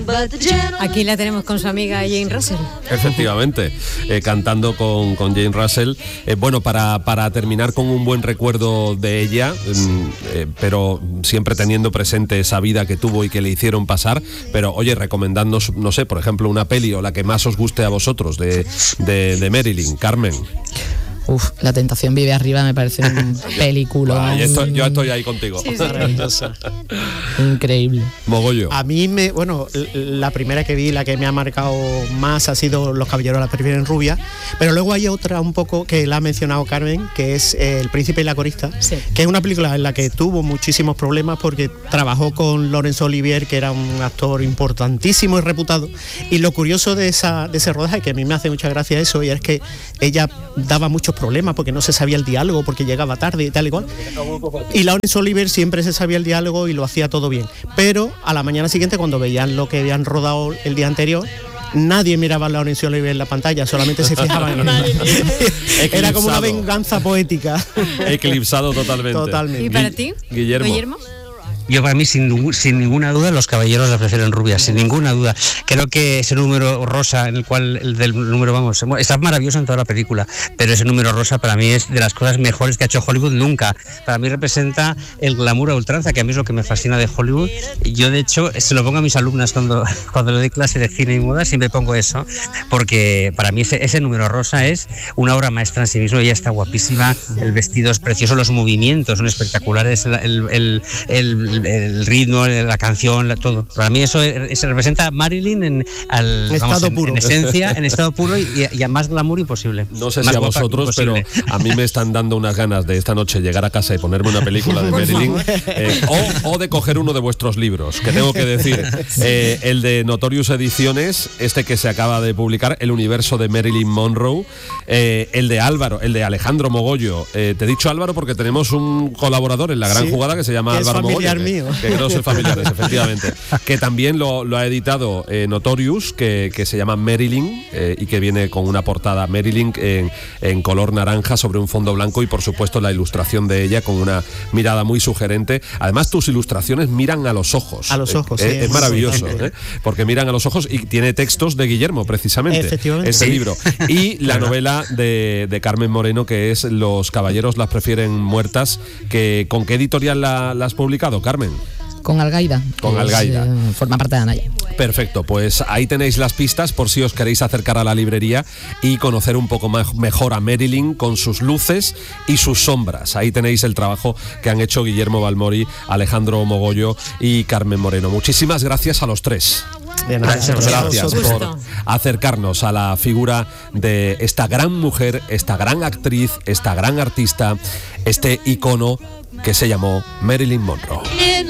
Aquí la tenemos con su amiga Jane Russell. Efectivamente, cantando con Jane Russell. Bueno, para terminar con un buen recuerdo de ella, pero siempre teniendo presente esa vida que tuvo y que le hicieron pasar. Pero oye, recomendadnos, no sé, por ejemplo, una peli o la que más os guste a vosotros de Marilyn, Carmen. La tentación vive arriba, me parece un película. Yo estoy ahí contigo. Sí. Increíble. Mogollo. A mí la primera que vi, la que me ha marcado más ha sido Los caballeros la prefieren rubia, pero luego hay otra un poco que la ha mencionado Carmen, que es El príncipe y la corista, que es una película en la que tuvo muchísimos problemas porque trabajó con Laurence Olivier, que era un actor importantísimo y reputado, y lo curioso de ese rodaje, que a mí me hace mucha gracia eso, y es que ella daba muchos problemas porque no se sabía el diálogo, porque llegaba tarde y tal y cual, y Laurence Olivier siempre se sabía el diálogo y lo hacía todo bien, pero a la mañana siguiente, cuando veían lo que habían rodado el día anterior, nadie miraba a Laurence Olivier en la pantalla, solamente se fijaban en él. Era como una venganza poética. Eclipsado totalmente. ¿Y para ti, Guillermo? Yo, para mí, sin ninguna duda, Los caballeros la prefieren rubia, sin ninguna duda. Creo que ese número rosa, en el cual está maravilloso en toda la película, pero ese número rosa para mí es de las cosas mejores que ha hecho Hollywood nunca. Para mí representa el glamour a ultranza, que a mí es lo que me fascina de Hollywood. Yo, de hecho, se lo pongo a mis alumnas cuando le doy clase de cine y moda, siempre pongo eso, porque para mí ese número rosa es una obra maestra en sí mismo. Ella está guapísima, el vestido es precioso, los movimientos son espectaculares, el ritmo, la canción, todo. Para mí eso representa a Marilyn en esencia, en estado puro y a más glamour imposible. No sé si a vosotros, pero a mí me están dando unas ganas de esta noche llegar a casa y ponerme una película de Marilyn, o de coger uno de vuestros libros, que tengo que decir, el de Notorious Ediciones, que se acaba de publicar, El universo de Marilyn Monroe, el de Alejandro Mogollo. Te he dicho Álvaro porque tenemos un colaborador en La Gran Jugada que se llama Álvaro Mogollo. Que no son familiares, efectivamente. Que también lo ha editado Notorious, que se llama Marilyn, y que viene con una portada Marilyn en color naranja sobre un fondo blanco, y por supuesto la ilustración de ella con una mirada muy sugerente. Además, tus ilustraciones miran a los ojos. A los ojos, sí. Es maravilloso, porque miran a los ojos, y tiene textos de Guillermo, precisamente. Ese libro. Y la novela de Carmen Moreno, que es Los caballeros las prefieren muertas, ¿con qué editorial la has publicado, Carmen? Con Algaida. Con Algaida. Forma parte de Anaya. Perfecto, pues ahí tenéis las pistas por si os queréis acercar a la librería y conocer un poco mejor a Marilyn con sus luces y sus sombras. Ahí tenéis el trabajo que han hecho Guillermo Balmori, Alejandro Mogollo y Carmen Moreno. Muchísimas gracias a los tres. De nada, gracias por acercarnos a la figura de esta gran mujer, esta gran actriz, esta gran artista, este ícono que se llamó Marilyn Monroe.